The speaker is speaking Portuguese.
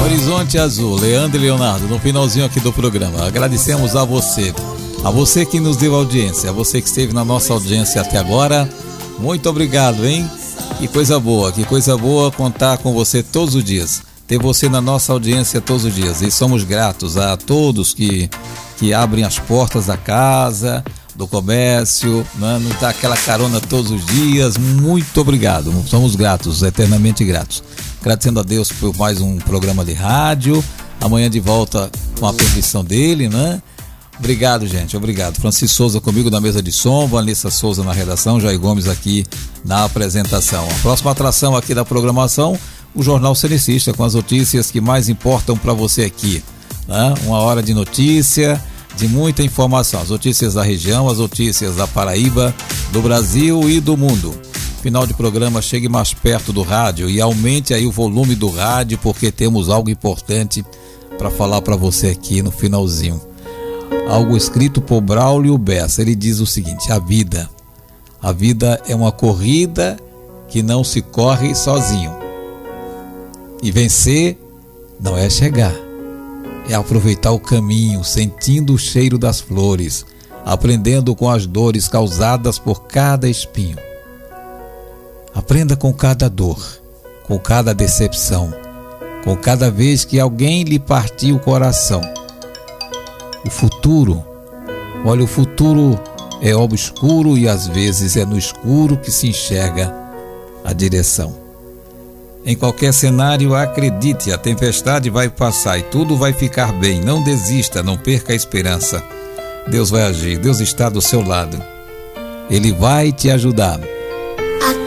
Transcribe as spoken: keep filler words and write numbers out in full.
Horizonte Azul, Leandro e Leonardo, no finalzinho aqui do programa. Agradecemos a você, a você que nos deu audiência, a você que esteve na nossa audiência até agora. Muito obrigado, hein? Que coisa boa, que coisa boa contar com você todos os dias, ter você na nossa audiência todos os dias. E somos gratos a todos que, que abrem as portas da casa, do comércio, né? Nos dá aquela carona todos os dias. Muito obrigado, somos gratos, eternamente gratos. Agradecendo a Deus por mais um programa de rádio. Amanhã de volta com a permissão dele, né? Obrigado, gente, obrigado. Francisco Souza comigo na mesa de som, Vanessa Souza na redação, Jair Gomes aqui na apresentação. A próxima atração aqui da programação, o Jornal Cenicista, com as notícias que mais importam para você aqui, né? Uma hora de notícia, de muita informação, as notícias da região, as notícias da Paraíba, do Brasil e do mundo. Final de programa, chegue mais perto do rádio e aumente aí o volume do rádio, porque temos algo importante para falar para você aqui no finalzinho. Algo escrito por Braulio Bessa. Ele diz o seguinte: a vida, a vida é uma corrida que não se corre sozinho. E vencer não é chegar, é aproveitar o caminho, sentindo o cheiro das flores, aprendendo com as dores causadas por cada espinho. Aprenda com cada dor, com cada decepção, com cada vez que alguém lhe partiu o coração. O futuro, olha, o futuro é obscuro e às vezes é no escuro que se enxerga a direção. Em qualquer cenário, acredite, a tempestade vai passar e tudo vai ficar bem. Não desista, não perca a esperança. Deus vai agir, Deus está do seu lado. Ele vai te ajudar.